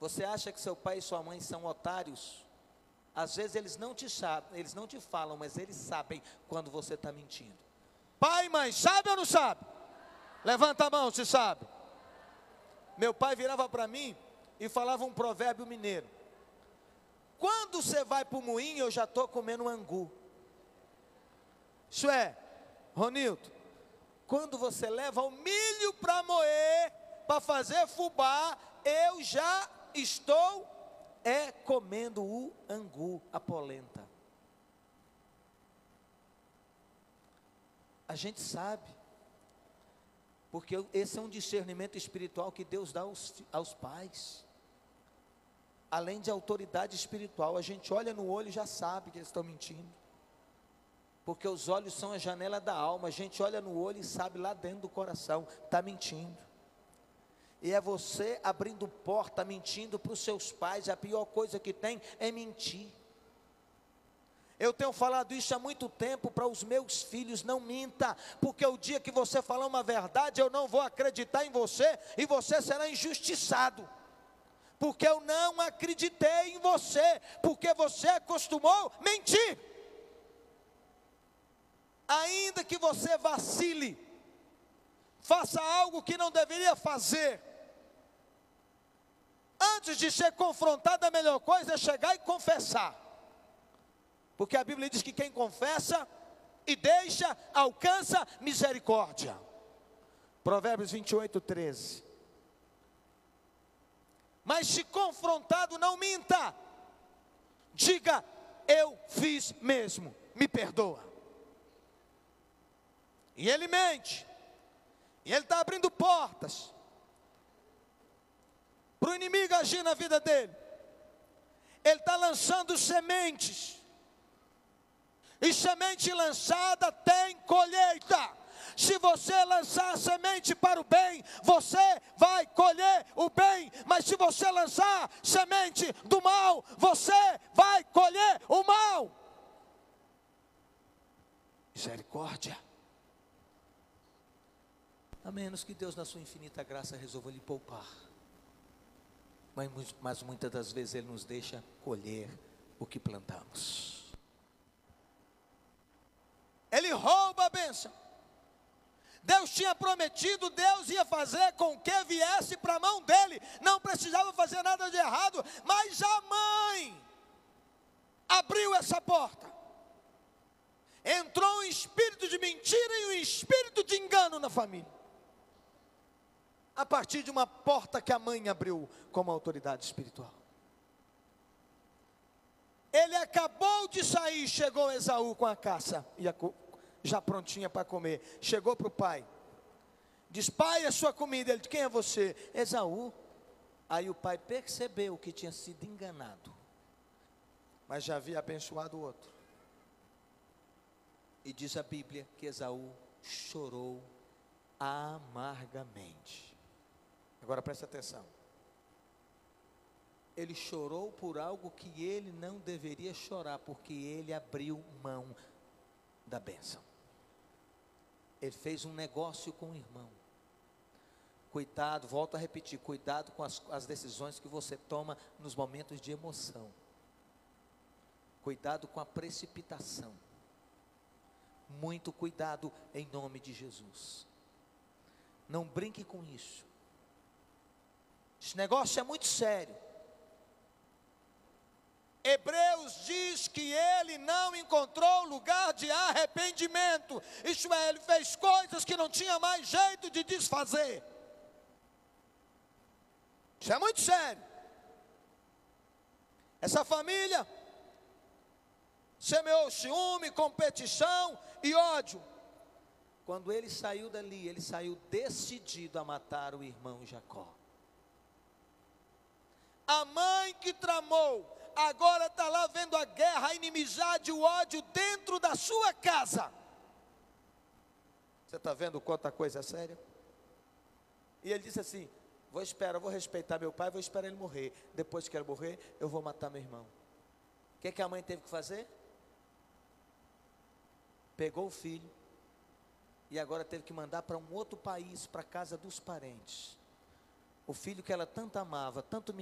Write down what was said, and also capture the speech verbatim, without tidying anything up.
Você acha que seu pai e sua mãe são otários? Às vezes eles não te sabem, eles não te falam, mas eles sabem quando você está mentindo. Pai e mãe, sabe ou não sabe? Levanta a mão se sabe. Meu pai virava para mim e falava um provérbio mineiro: quando você vai para o moinho, eu já estou comendo angu. Isso é, Ronildo, quando você leva o milho para moer, para fazer fubá, eu já estou é comendo o angu, a polenta. A gente sabe, porque esse é um discernimento espiritual que Deus dá aos, aos pais. Além de autoridade espiritual, a gente olha no olho e já sabe que eles estão mentindo. Porque os olhos são a janela da alma. A gente olha no olho e sabe lá dentro do coração, está mentindo. E é você abrindo porta, mentindo para os seus pais. A pior coisa que tem é mentir. Eu tenho falado isso há muito tempo para os meus filhos: não minta, porque o dia que você falar uma verdade, eu não vou acreditar em você, e você será injustiçado. Porque eu não acreditei em você, porque você acostumou a mentir. Ainda que você vacile, faça algo que não deveria fazer, antes de ser confrontado, a melhor coisa é chegar e confessar. Porque a Bíblia diz que quem confessa e deixa, alcança misericórdia. Provérbios vinte e oito, treze. Mas se confrontado, não minta. Diga: eu fiz mesmo, me perdoa. E ele mente. E ele está abrindo portas para o inimigo agir na vida dele. Ele está lançando sementes. E semente lançada tem colheita. Se você lançar a semente para o bem, você vai colher o bem. Mas se você lançar semente do mal, você vai colher o mal. Misericórdia. A menos que Deus, na sua infinita graça, resolva lhe poupar. Mas, mas muitas das vezes Ele nos deixa colher o que plantamos. Ele rouba a bênção. Deus tinha prometido, Deus ia fazer com que viesse para a mão dele. Não precisava fazer nada de errado. Mas a mãe abriu essa porta. Entrou um espírito de mentira e um espírito de engano na família. A partir de uma porta que a mãe abriu como autoridade espiritual. Ele acabou de sair, chegou Esaú com a caça e a, já prontinha para comer. Chegou para o pai. Diz: pai, a sua comida. Ele diz: quem é você? Esaú. Aí o pai percebeu que tinha sido enganado, mas já havia abençoado o outro. E diz a Bíblia que Esaú chorou amargamente. Agora preste atenção. Ele chorou por algo que ele não deveria chorar, porque ele abriu mão da bênção. Ele fez um negócio com o irmão. Cuidado, volto a repetir, cuidado com as, as decisões que você toma nos momentos de emoção. Cuidado com a precipitação. Muito cuidado em nome de Jesus. Não brinque com isso. Esse negócio é muito sério. Hebreus diz que ele não encontrou lugar de arrependimento. Isto é, ele fez coisas que não tinha mais jeito de desfazer. Isso é muito sério. Essa família semeou ciúme, competição e ódio. Quando ele saiu dali, ele saiu decidido a matar o irmão Jacó. A mãe que tramou, agora está lá vendo a guerra, a inimizade, o ódio dentro da sua casa. Você está vendo quanta coisa é séria? E ele disse assim: vou esperar, vou respeitar meu pai, vou esperar ele morrer. Depois que ele morrer, eu vou matar meu irmão. O que, que a mãe teve que fazer? Pegou o filho e agora teve que mandar para um outro país, para a casa dos parentes. O filho que ela tanto amava, tanto